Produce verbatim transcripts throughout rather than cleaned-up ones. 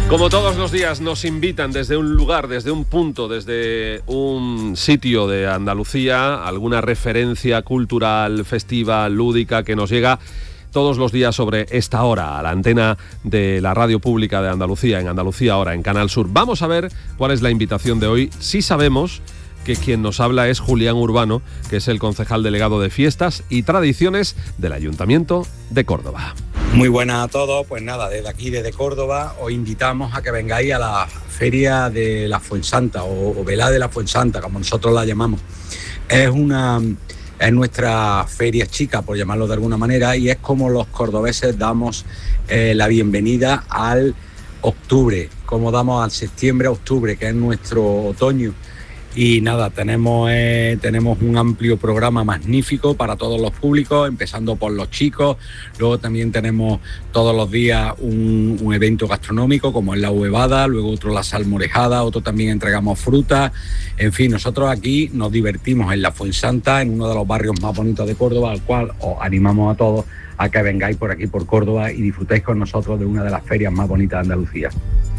Como todos los días nos invitan desde un lugar, desde un punto, desde un sitio de Andalucía, alguna referencia cultural, festiva, lúdica que nos llega todos los días sobre esta hora a la antena de la radio pública de Andalucía, en Andalucía Ahora, en Canal Sur. Vamos a ver cuál es la invitación de hoy. Sí sabemos que quien nos habla es Julián Urbano, que es el concejal delegado de Fiestas y Tradiciones del Ayuntamiento de Córdoba. Muy buenas a todos, pues nada, desde aquí, desde Córdoba, os invitamos a que vengáis a la Feria de la Fuensanta o, o Velada de la Fuensanta, como nosotros la llamamos. Es una, es nuestra feria chica, por llamarlo de alguna manera, y es como los cordobeses damos eh, la bienvenida al octubre, como damos al septiembre a octubre, que es nuestro otoño. Y nada, tenemos, eh, tenemos un amplio programa magnífico para todos los públicos, empezando por los chicos. Luego también tenemos todos los días un, un evento gastronómico, como es la huevada, luego otro la salmorejada, otro también entregamos frutas. En fin, nosotros aquí nos divertimos en la Fuensanta, en uno de los barrios más bonitos de Córdoba, al cual os animamos a todos a que vengáis por aquí, por Córdoba, y disfrutéis con nosotros de una de las ferias más bonitas de Andalucía.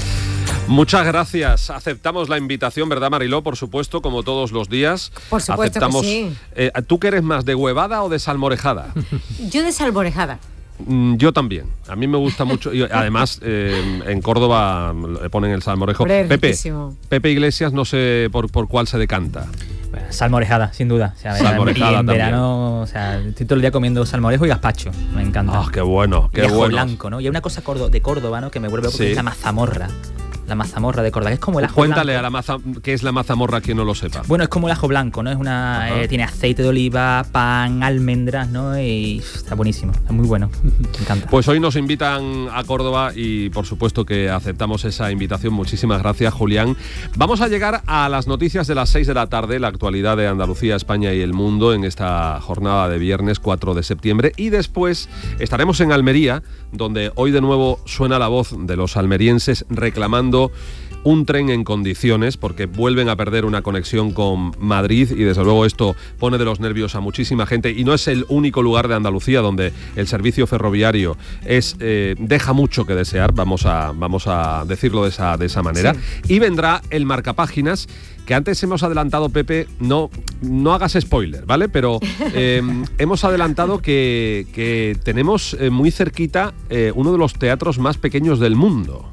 Muchas gracias. Aceptamos la invitación, ¿verdad, Mariló? Por supuesto, como todos los días. Por supuesto Aceptamos, que sí. Eh, ¿Tú qué eres más, de huevada o de salmorejada? Yo de salmorejada. Mm, yo también. A mí me gusta mucho. Y además, eh, en Córdoba le ponen el salmorejo. Hombre, Pepe, riquísimo. Pepe Iglesias, no sé por, por cuál se decanta. Bueno, salmorejada, sin duda. O sea, salmorejada y en también. Verano, o sea, estoy todo el día comiendo salmorejo y gazpacho. Me encanta. ¡Ah, qué bueno! ¡Qué y ajo bueno! blanco, ¿no? Y hay una cosa cordo, de Córdoba, ¿no?, que me vuelve loco, Sí. que es la mazamorra. La mazamorra de Córdoba, que es como el ajo Cuéntale blanco. a la maza, qué es la mazamorra, quien no lo sepa. Bueno, es como el ajo blanco, ¿no? Es una eh, tiene aceite de oliva, pan, almendras, ¿no? Y está buenísimo, está muy bueno. Me encanta. Pues hoy nos invitan a Córdoba y por supuesto que aceptamos esa invitación. Muchísimas gracias, Julián. Vamos a llegar a las noticias de las seis de la tarde, la actualidad de Andalucía, España y el mundo en esta jornada de viernes cuatro de septiembre, y después estaremos en Almería, donde hoy de nuevo suena la voz de los almerienses reclamando un tren en condiciones, porque vuelven a perder una conexión con Madrid y desde luego esto pone de los nervios a muchísima gente, y no es el único lugar de Andalucía donde el servicio ferroviario es eh, deja mucho que desear, vamos a, vamos a decirlo de esa, de esa manera. Sí. Y vendrá el marcapáginas, que antes hemos adelantado, Pepe, no, no hagas spoiler, ¿vale? Pero eh, hemos adelantado que, que tenemos eh, muy cerquita eh, uno de los teatros más pequeños del mundo.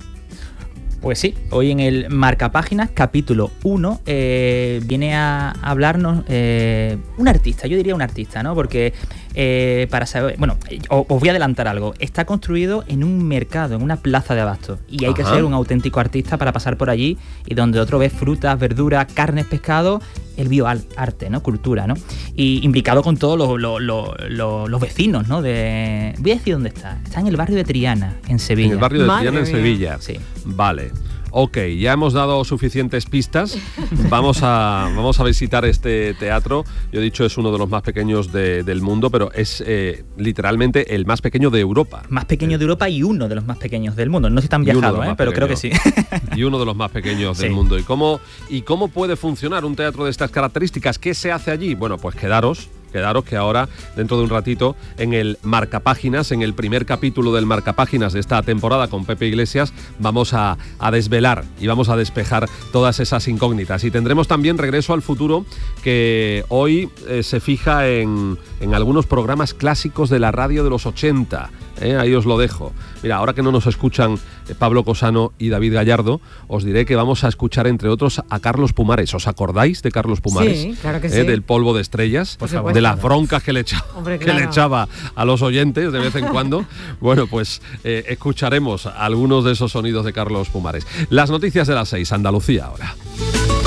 Pues sí, hoy en el Marcapáginas, capítulo uno, eh, viene a hablarnos eh, un artista, yo diría un artista, ¿no? Porque eh, para saber, bueno, os, os voy a adelantar algo. Está construido en un mercado, en una plaza de abastos, y hay Ajá. que ser un auténtico artista para pasar por allí, y donde otro ves frutas, verduras, carnes, pescado, el bioarte, ¿no? Cultura, ¿no? Y implicado con todos los, los, los, los, los vecinos, ¿no? De, voy a decir dónde está. Está en el barrio de Triana, en Sevilla. En el barrio de Madre Triana, en mía. Sevilla. Sí. Vale. Ok, ya hemos dado suficientes pistas. Vamos a, vamos a visitar este teatro. Yo he dicho, es uno de los más pequeños de, del mundo, pero es eh, literalmente el más pequeño de Europa. Más pequeño de Europa y uno de los más pequeños del mundo. No sé si tan viajado, ¿eh? Pero creo que sí. Y uno de los más pequeños del sí. mundo. ¿Y cómo, ¿Y cómo puede funcionar un teatro de estas características? ¿Qué se hace allí? Bueno, pues quedaros. Quedaros que ahora, dentro de un ratito, en el Marcapáginas, en el primer capítulo del Marcapáginas de esta temporada con Pepe Iglesias, vamos a, a desvelar y vamos a despejar todas esas incógnitas. Y tendremos también Regreso al Futuro, que hoy eh, se fija en, en algunos programas clásicos de la radio de los ochenta. ¿Eh? Ahí os lo dejo. Mira, ahora que no nos escuchan eh, Pablo Cosano y David Gallardo, os diré que vamos a escuchar, entre otros, a Carlos Pumares. ¿Os acordáis de Carlos Pumares? Sí, claro que ¿Eh? sí. Del Polvo de Estrellas, por favor, de las broncas que le, echaba, Hombre, que claro. le echaba a los oyentes de vez en cuando. Bueno, pues eh, escucharemos algunos de esos sonidos de Carlos Pumares. Las noticias de las seis, Andalucía ahora.